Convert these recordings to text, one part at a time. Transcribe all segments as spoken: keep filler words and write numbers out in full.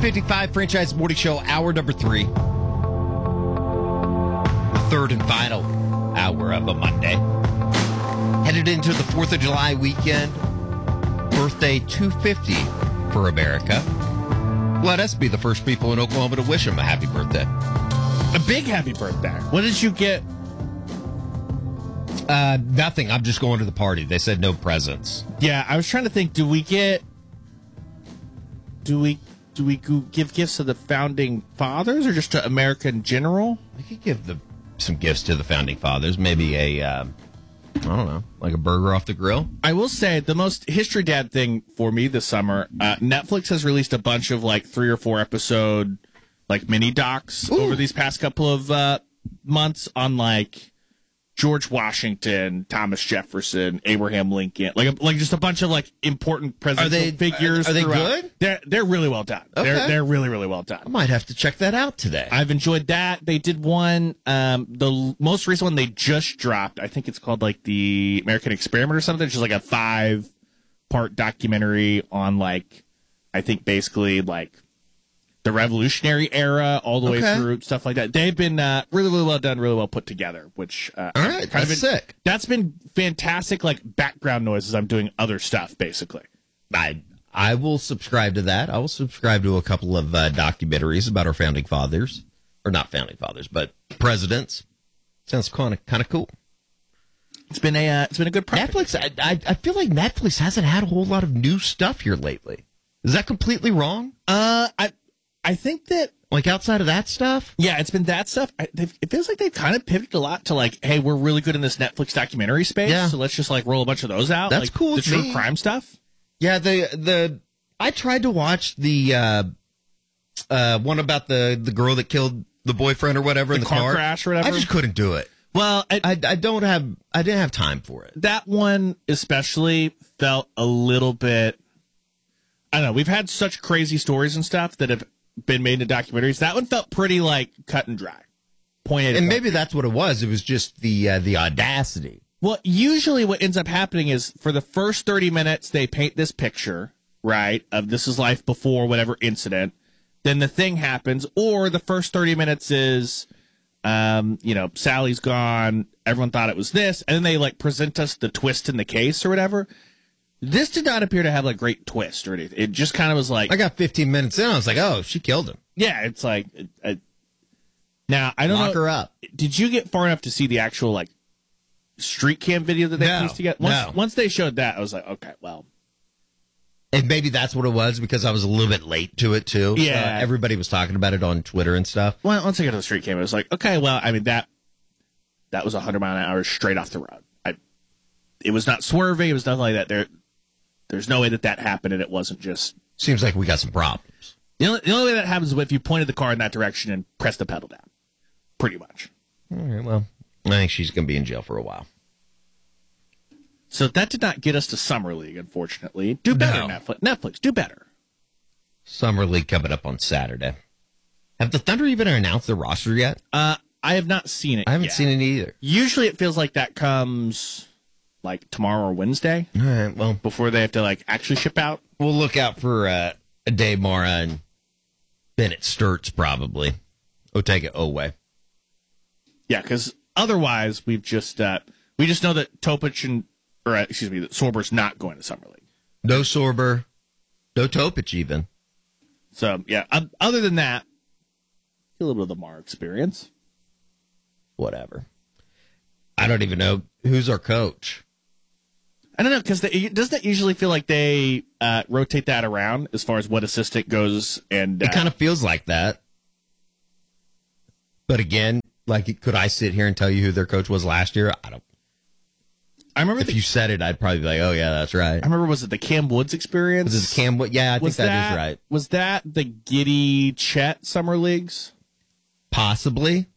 fifty-five, Franchise Morning Show, hour number three. The third and final hour of a Monday. Headed into the fourth of July weekend. Birthday two fifty for America. Let us be the first people in Oklahoma to wish him a happy birthday. A big happy birthday. What did you get? Uh, nothing. I'm just going to the party. They said no presents. Yeah, I was trying to think. Do we get? Do we? Do we go give gifts to the founding fathers or just to America in general? I could give the some gifts to the founding fathers. Maybe a, uh, I don't know, like a burger off the grill. I will say the most history dad thing for me this summer. Uh, Netflix has released a bunch of like three or four episode like mini docs Ooh. over these past couple of uh, months on like George Washington, Thomas Jefferson, Abraham Lincoln, like like just a bunch of like important presidential are they, figures. Are they throughout. good? They're they're really well done. Okay. They're they're really really well done. I might have to check that out today. I've enjoyed that. They did one, um, the l- most recent one they just dropped. I think it's called like the American Experiment or something. It's just like a five part documentary on like I think basically like the Revolutionary era, all the okay. way through, stuff like that. They've been uh, really, really well done, really well put together. Which uh, all right, kind that's of been, sick. That's been fantastic, like background noise as I'm doing other stuff, basically. I I will subscribe to that. I will subscribe to a couple of uh, documentaries about our founding fathers, or not founding fathers, but presidents. Sounds kind of kind of cool. It's been a uh, it's been a good project. Netflix. I, I I feel like Netflix hasn't had a whole lot of new stuff here lately. Is that completely wrong? Uh, I. I think that, like, outside of that stuff? Yeah, it's been that stuff. I, it feels like they've kind of pivoted a lot to, like, hey, we're really good in this Netflix documentary space, yeah. so let's just, like, roll a bunch of those out. That's like, cool. The true me. crime stuff. Yeah, the, the, I tried to watch the, uh, uh, one about the, the girl that killed the boyfriend or whatever the in the car, car. crash or whatever. I just couldn't do it. Well, I, I, I don't have, I didn't have time for it. That one especially felt a little bit, I don't know, we've had such crazy stories and stuff that have been made into documentaries. That one felt pretty like cut and dry, pointed. And maybe that's what it was. It was just the uh, the audacity. Well, usually what ends up happening is for the first thirty minutes they paint this picture, right, of this is life before whatever incident. Then the thing happens, or the first thirty minutes is, um, you know, Sally's gone. Everyone thought it was this, and then they like present us the twist in the case or whatever. This did not appear to have like great twist or anything. It just kind of was like I got fifteen minutes in. I was like, oh, she killed him. Yeah, it's like uh, now I don't Lock know. her up. Did you get far enough to see the actual like street cam video that they no, pieced together? Once, no. once they showed that, I was like, okay, well, and maybe that's what it was because I was a little bit late to it too. Yeah, so everybody was talking about it on Twitter and stuff. Well, once I got to the street cam, it was like, okay, well, I mean that that was a hundred mile an hour straight off the road. I, it was not swerving. It was nothing like that. There. There's no way that that happened, and it wasn't just... Seems like we got some problems. The only, the only way that happens is if you pointed the car in that direction and pressed the pedal down. Pretty much. All right, well, I think she's going to be in jail for a while. So that did not get us to Summer League, unfortunately. Do better, no. Netflix. Netflix, do better. Summer League coming up on Saturday. Have the Thunder even announced their roster yet? Uh, I have not seen it I haven't yet. seen it either. Usually it feels like that comes... like tomorrow or Wednesday. All right, well, before they have to like actually ship out. We'll look out for uh, Dave Mara and Bennett Sturts probably. Otega Owe. Yeah, because otherwise we've just uh, we just know that Topic and or uh, excuse me that Sorber's not going to Summer League. No Sorber, no Topic even. So yeah, um, other than that, a little bit of the Mara experience. Whatever. I don't even know who's our coach. I don't know, because doesn't it usually feel like they uh, rotate that around as far as what assistant goes? And uh, it kind of feels like that. But again, like, could I sit here and tell you who their coach was last year? I don't. I remember if the, you said it, I'd probably be like, "Oh yeah, that's right." I remember was it the Cam Woods experience? Was it Cam Woods? Yeah, I was think that, that is right. Was that the Giddy Chet Summer Leagues? Possibly.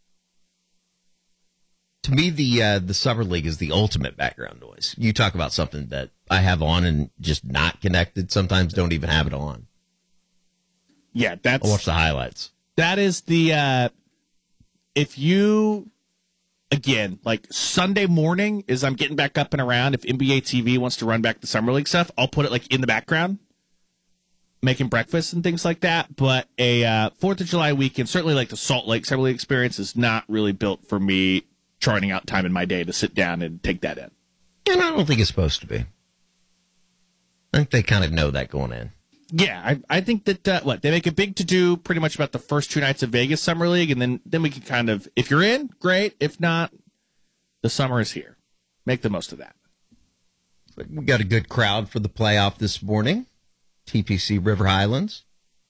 To me, the uh, the Summer League is the ultimate background noise. You talk about something that I have on and just not connected. Sometimes don't even have it on. Yeah, that's. I'll watch the highlights. That is the. Uh, if you, again, like Sunday morning, is I'm getting back up and around. If N B A T V wants to run back the Summer League stuff, I'll put it like in the background. making breakfast and things like that. But a uh, Fourth of July weekend, certainly like the Salt Lake Summer League experience, is not really built for me charting out time in my day to sit down and take that in. And I don't think it's supposed to be. I think they kind of know that going in. Yeah, I, I think that, uh, what, they make a big to-do pretty much about the first two nights of Vegas Summer League, and then, then we can kind of, if you're in, great. If not, the summer is here. Make the most of that. We got a good crowd for the playoff this morning. T P C River Highlands.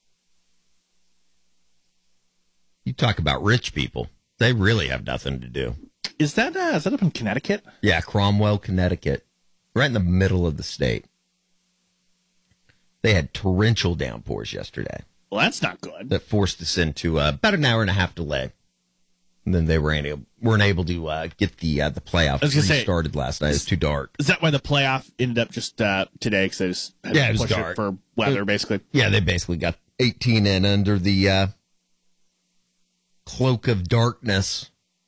You talk about rich people. They really have nothing to do. Is that, uh, is that up in Connecticut? Yeah, Cromwell, Connecticut. Right in the middle of the state. They had torrential downpours yesterday. Well, that's not good. That forced us into uh, about an hour and a half delay. And then they were able, weren't able to uh, get the uh, the playoff restarted last night. It was too dark. Is that why the playoff ended up just uh, today? Because they just had yeah, to it was push dark. it for weather, it, basically. Yeah, they basically got eighteen in under the uh, cloak of darkness.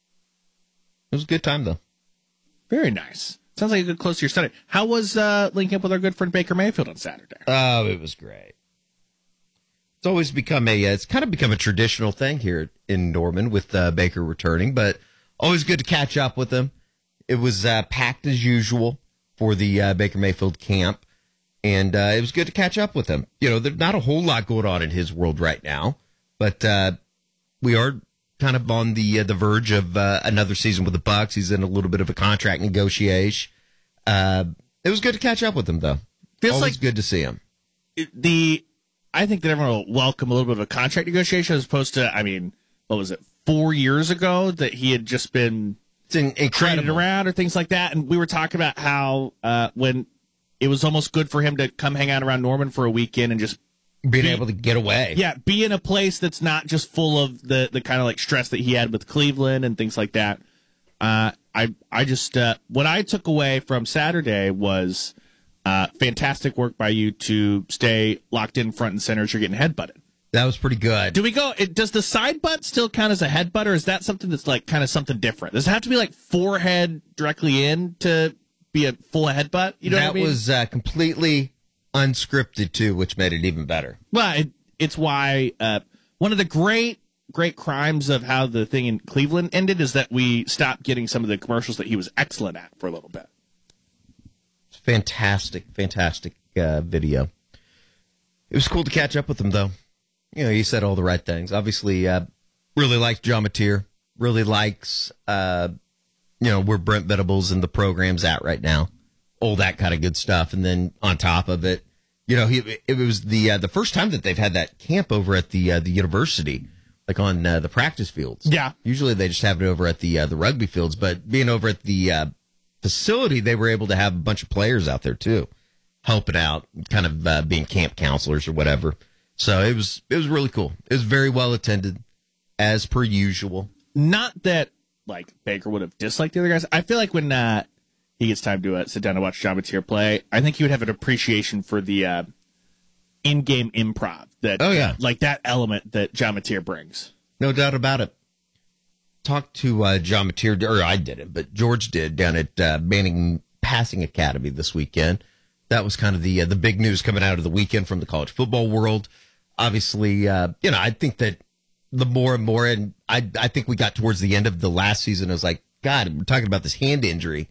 It was a good time, though. Very nice. Sounds like a good close to your study. How was uh, linking up with our good friend Baker Mayfield on Saturday? Oh, it was great. It's always become a, it's kind of become a traditional thing here in Norman with uh, Baker returning, but always good to catch up with him. It was uh, packed as usual for the uh, Baker Mayfield camp, and uh, it was good to catch up with him. You know, there's not a whole lot going on in his world right now, but uh, we are kind of on the uh, the verge of uh, another season with the Bucs. He's in a little bit of a contract negotiation. Uh, it was good to catch up with him, though. Feels Always like good to see him. The I think that everyone will welcome a little bit of a contract negotiation as opposed to, I mean, what was it, four years ago that he had just been it's in, traded around or things like that. And we were talking about how uh, when it was almost good for him to come hang out around Norman for a weekend and just being be, able to get away. Yeah, be in a place that's not just full of the, the kind of like stress that he had with Cleveland and things like that. Uh, I I just uh, what I took away from Saturday was uh, fantastic work by you to stay locked in front and center as you're getting headbutted. That was pretty good. Do we go? It, does the side butt still count as a headbutt, or is that something that's like kind of something different? Does it have to be like forehead directly in to be a full headbutt? You know that what I mean? was uh, completely unscripted too, which made it even better. Well, it, it's why uh, one of the great, great crimes of how the thing in Cleveland ended is that we stopped getting some of the commercials that he was excellent at for a little bit. It's fantastic, fantastic uh, video. It was cool to catch up with him, though. You know, he said all the right things. Obviously, uh, really likes John Mateer. Really likes, uh, you know, where Brent Venables and the program's at right now. All that kind of good stuff. And then on top of it, you know, he, it was the uh, the first time that they've had that camp over at the uh, the university, like on uh, the practice fields. Yeah. Usually they just have it over at the uh, the rugby fields, but being over at the uh, facility, they were able to have a bunch of players out there too, helping out, kind of uh, being camp counselors or whatever. So it was it was really cool. It was very well attended, as per usual. Not that like Baker would have disliked the other guys. I feel like when uh, he gets time to uh, sit down and watch John Mateer play, I think he would have an appreciation for the uh, in-game improv. That oh yeah, like that element that John Mateer brings. No doubt about it. Talked to uh, John Mateer, or I didn't, but George did down at uh, Manning Passing Academy this weekend. That was kind of the uh, the big news coming out of the weekend from the college football world. Obviously, uh, you know, I think that the more and more, and I I think we got towards the end of the last season, I was like, God, we're talking about this hand injury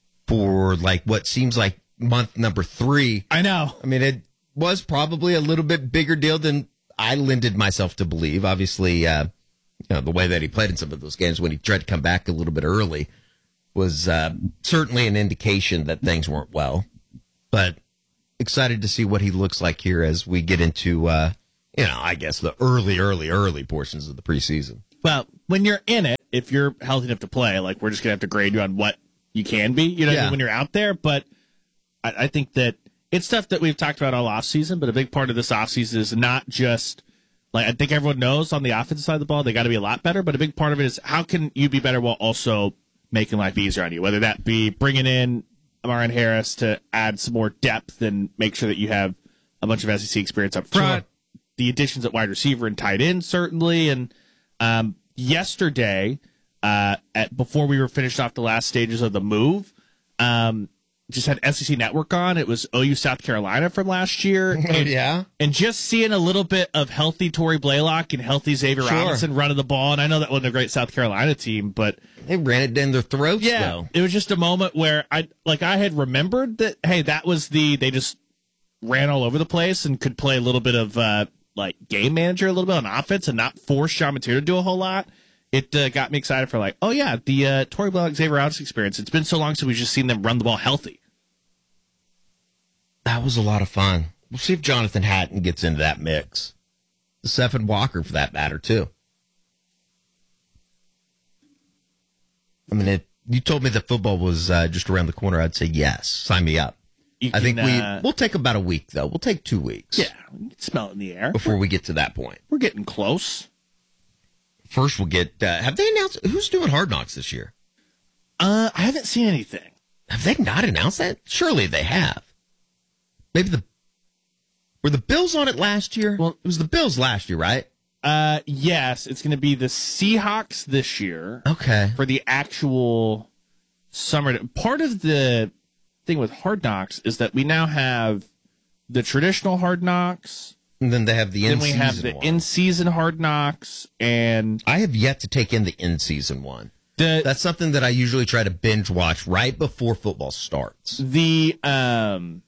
for like what seems like month number three. I know. I mean, it was probably a little bit bigger deal than I lended myself to believe. Obviously, uh, you know, the way that he played in some of those games when he tried to come back a little bit early was uh, certainly an indication that things weren't well. But excited to see what he looks like here as we get into, uh, you know, I guess the early, early, early portions of the preseason. Well, when you're in it, if you're healthy enough to play, like we're just going to have to grade you on what you can be, you know, yeah. when you're out there. But I, I think that it's stuff that we've talked about all offseason, but a big part of this offseason is not just, like, I think everyone knows on the offensive side of the ball, they got to be a lot better, but a big part of it is how can you be better while also making life easier on you, whether that be bringing in Amarian Harris to add some more depth and make sure that you have a bunch of S E C experience up front, sure. The additions at wide receiver and tight end, certainly. And um, yesterday, uh, at before we were finished off the last stages of the move, um, just had S E C Network on. It was O U South Carolina from last year. And, yeah. And just seeing a little bit of healthy Tory Blaylock and healthy Xavier Sure. Robinson running the ball. And I know that wasn't a great South Carolina team, but They ran it down their throats, yeah, though. it was just a moment where I like I had remembered that, hey, that was the, they just ran all over the place and could play a little bit of uh, like game manager, a little bit on offense and not force Sean Mateer to do a whole lot. It uh, got me excited for like, oh yeah, the uh, Tory Blaylock, Xavier Robinson experience. It's been so long since we've just seen them run the ball healthy. That was a lot of fun. We'll see if Jonathan Hatton gets into that mix. Stephen Walker, for that matter, too. I mean, if you told me that football was uh, just around the corner, I'd say yes. Sign me up. You I think can, we uh, we'll take about a week though. We'll take two weeks. Yeah, you can smell it in the air. Before we get to that point. We're getting close. First, we'll get. Uh, have they announced who's doing Hard Knocks this year? Uh, I haven't seen anything. Have they not announced that? Surely they have. Maybe the were the Bills on it last year? Well, it was the Bills last year, right? Uh, yes, it's going to be the Seahawks this year. Okay. For the actual summer. Part of the thing with Hard Knocks is that we now have the traditional Hard Knocks. And then they have the in Then we season have the one. in-season Hard Knocks, and I have yet to take in the in season one. the That's something that I usually try to binge watch right before football starts. the um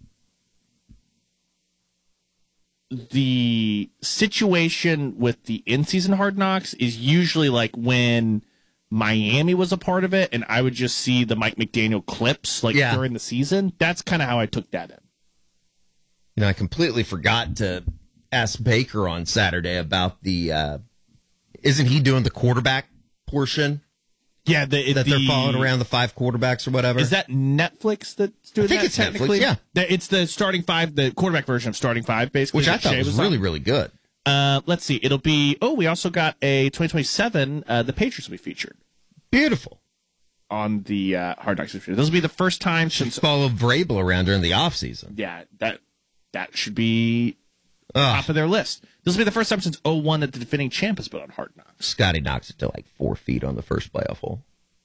the situation with the in-season Hard Knocks is usually like when Miami was a part of it, and I would just see the Mike McDaniel clips like Yeah. during the season. That's kind of how I took that in. You know, I completely forgot to ask Baker on Saturday about the. Uh, isn't he doing the quarterback portion Yeah, the, that the, they're following around the five quarterbacks or whatever? Is that Netflix that's doing I think that it's Netflix, technically? yeah. The- It's the starting five, the quarterback version of starting five, basically. Which I that thought Shea was on. really, really good. Uh, let's see. It'll be. Oh, we also got a twenty twenty-seven. Uh, the Patriots will be featured Beautiful. on the uh, Hard Knocks. This will be the first time since. Follow Vrabel around during the offseason. Yeah, that that should be Ugh. top of their list. This will be the first time since oh one that the defending champ has been on Hard Knocks. Scotty knocks it to like four feet on the first playoff hole.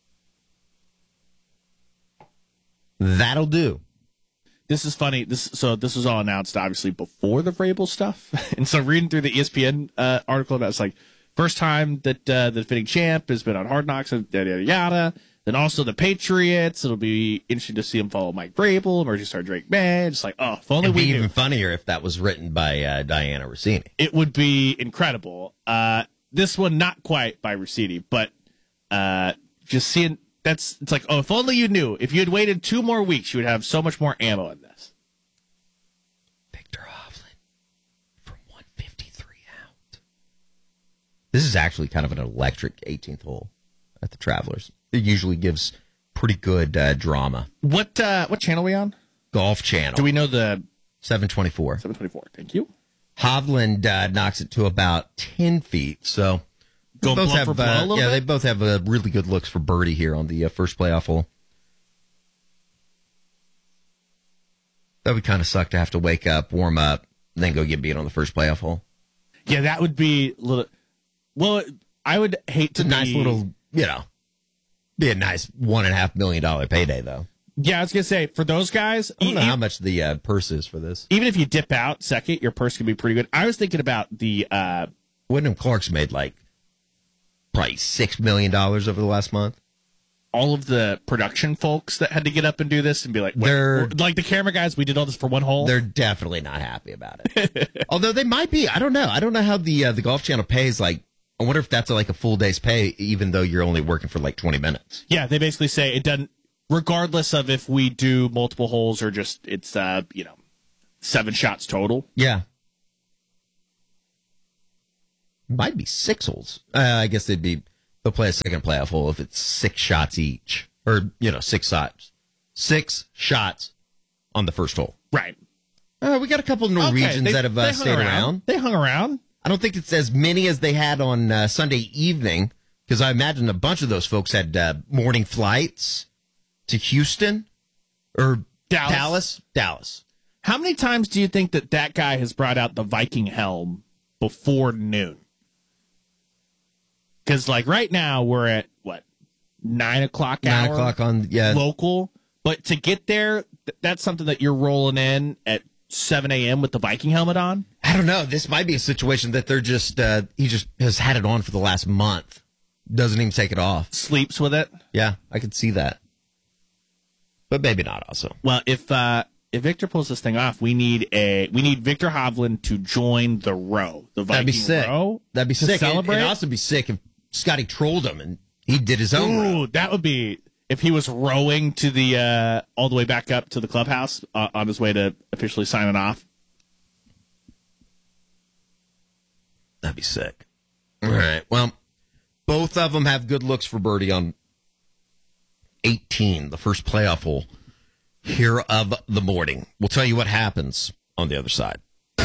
That'll do. This is funny. This so this was all announced obviously before the Vrabel stuff, and so reading through the E S P N uh, article about it's like first time that uh, the defending champ has been on Hard Knocks and yada yada yada. Then also the Patriots. It'll be interesting to see him follow Mike Vrabel, emerging star Drake May. Just like oh, if only It'd be we even knew. funnier if that was written by uh, Diana Rossini. It would be incredible. Uh, this one not quite by Rossini, but uh, just seeing. That's it's like, oh, if only you knew. If you had waited two more weeks, you would have so much more ammo in this. Victor Hovland from one fifty-three out. This is actually kind of an electric eighteenth hole at the Travelers. It usually gives pretty good uh, drama. What uh, what channel are we on? Golf Channel. Do we know the seven twenty-four. seven twenty-four? Thank you. Hovland uh, knocks it to about ten feet. So they Going both blow have for blow uh, a little yeah, bit? they both have uh, really good looks for birdie here on the uh, first playoff hole. That would kind of suck to have to wake up, warm up, and then go get beat on the first playoff hole. Yeah, that would be a little. Well, I would hate It's to a nice be, little, you know, be a nice one and a half million dollar payday though. Yeah, I was gonna say for those guys, I don't know e- how much the uh, purse is for this. even if you dip out second, your purse can be pretty good. I was thinking about the. Uh, Wyndham Clark's made like probably six million dollars over the last month. all of the production folks that had to get up and do this and be like, wait, They're- like the camera guys, we did all this for one hole. They're definitely not happy about it. Although they might be. I don't know. I don't know how the uh, the Golf Channel pays. Like, I wonder if that's like a full day's pay, even though you're only working for like twenty minutes. Yeah, they basically say it doesn't, regardless of if we do multiple holes or just it's, uh, you know, seven shots total. Yeah. Might be six holes. Uh, I guess they'd be, they'll play a second playoff hole if it's six shots each. Or, you know, six shots. Six shots on the first hole. Right. Uh, we got a couple of Norwegians Okay, they- that have they uh, hung stayed around. They hung around. I don't think it's as many as they had on uh, Sunday evening, because I imagine a bunch of those folks had uh, morning flights to Houston or Dallas. Dallas. Dallas. How many times do you think that that guy has brought out the Viking helm before noon? Because, like, right now we're at, what, nine o'clock Nine hour o'clock on, yeah. local. But to get there, th- that's something that you're rolling in at seven a.m. with the Viking helmet on? I don't know. This might be a situation that they're just, uh, he just has had it on for the last month. Doesn't even take it off. Sleeps with it? Yeah, I could see that. But maybe not also. Well, if uh, if Victor pulls this thing off, we need a we need Victor Hovland to join the row. The Viking That'd be sick. row. That'd be to sick. Celebrate. It'd also be sick if Scotty trolled him and he did his own Ooh, row. that would be if he was rowing to the uh, all the way back up to the clubhouse uh, on his way to officially signing off. That'd be sick. All right. Well, both of them have good looks for birdie on eighteen, the first playoff hole here of the morning. We'll tell you what happens on the other side.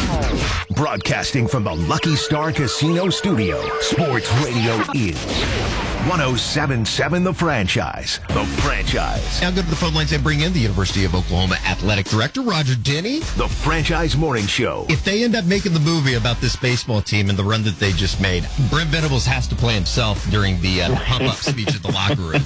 Broadcasting from the Lucky Star Casino Studio, Sports Radio is one oh seven point seven The Franchise. The Franchise. Now go to the phone lines and bring in the University of Oklahoma Athletic Director, Roger Denny. The Franchise Morning Show. If they end up making the movie about this baseball team and the run that they just made, Brent Venables has to play himself during the uh, pump-up speech at the locker room.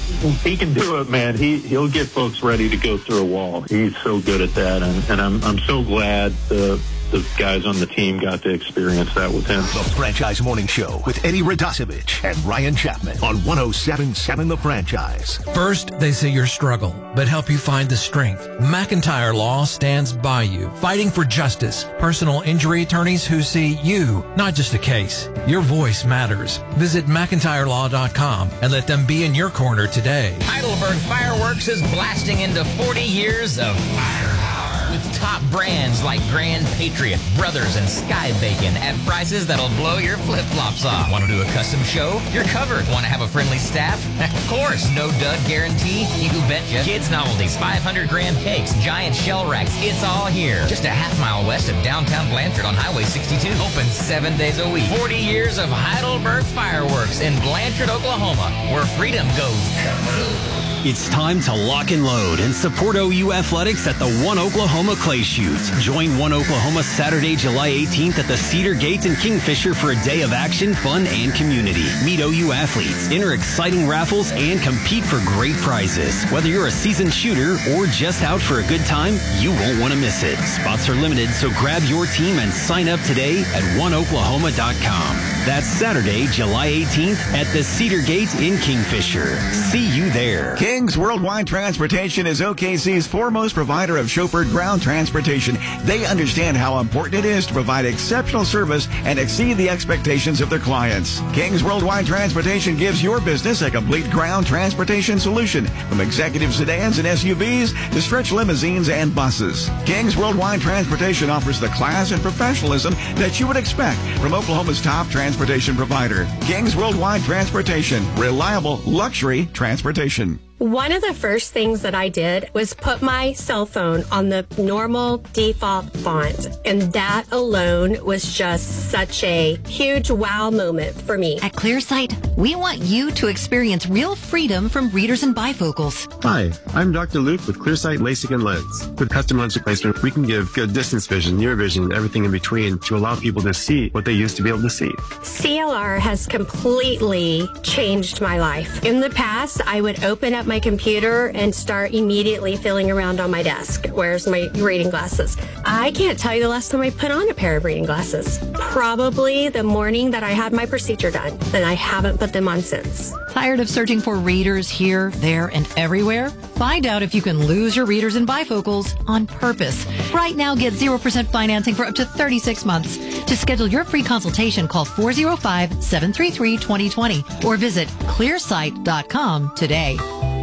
He can do it, man. He, he'll get folks ready to go through a wall. He's so good at that, and, and I'm, I'm so glad the the guys on the team got to experience that with him. The Franchise Morning Show with Eddie Radosevich and Ryan Chapman on one oh seven point seven The Franchise. First, they say your struggle, but help you find the strength. McIntyre Law stands by you, fighting for justice. Personal injury attorneys who see you, not just a case. Your voice matters. Visit McIntyre Law dot com and let them be in your corner today. Heidelberg Fireworks is blasting into forty years of firepower with top brands like Grand Patriot, Brothers, and Sky Bacon at prices that'll blow your flip-flops off. Want to do a custom show? You're covered. Want to have a friendly staff? Of course. No dud guarantee? You betcha. Kids novelties, five hundred gram cakes, giant shell racks. It's all here. Just a half mile west of downtown Blanchard on Highway sixty-two. Open seven days a week. forty years of Heidelberg Fireworks in Blanchard, Oklahoma, where freedom goes kaboom. It's time to lock and load and support O U Athletics at the One Oklahoma Clay Shoot. Join One Oklahoma Saturday, July eighteenth at the Cedar Gate in Kingfisher for a day of action, fun, and community. Meet O U athletes, enter exciting raffles, and compete for great prizes. Whether you're a seasoned shooter or just out for a good time, you won't want to miss it. Spots are limited, so grab your team and sign up today at one oklahoma dot com. That's Saturday, July eighteenth at the Cedar Gate in Kingfisher. See you there. King's Worldwide Transportation is O K C's foremost provider of chauffeured ground transportation. They understand how important it is to provide exceptional service and exceed the expectations of their clients. King's Worldwide Transportation gives your business a complete ground transportation solution, from executive sedans and S U Vs to stretch limousines and buses. King's Worldwide Transportation offers the class and professionalism that you would expect from Oklahoma's top transportation provider. King's Worldwide Transportation, reliable luxury transportation. One of the first things that I did was put my cell phone on the normal default font, and that alone was just such a huge wow moment for me. At ClearSight, we want you to experience real freedom from readers and bifocals. Hi, I'm Doctor Luke with ClearSight LASIK and Lens. With custom lens replacement, we can give good distance vision, near vision, and everything in between to allow people to see what they used to be able to see. C L R has completely changed my life. In the past, I would open up my computer and start immediately feeling around on my desk. Where's my reading glasses? I can't tell you the last time I put on a pair of reading glasses. Probably the morning that I had my procedure done, and I haven't put them on since. Tired of searching for readers here, there, and everywhere? Find out if you can lose your readers and bifocals on purpose. Right now, get zero percent financing for up to thirty-six months. To schedule your free consultation, call four oh five, seven three three, two oh two oh or visit clear sight dot com today.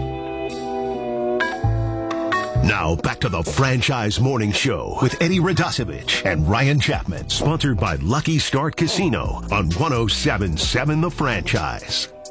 Now back to the Franchise Morning Show with Eddie Radosevich and Ryan Chapman. Sponsored by Lucky Start Casino on one oh seven point seven The Franchise.